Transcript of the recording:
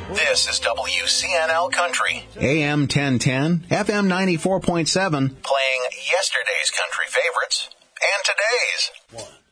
This is WCNL Country. AM 1010, FM 94.7. Playing yesterday's country favorites and today's. 1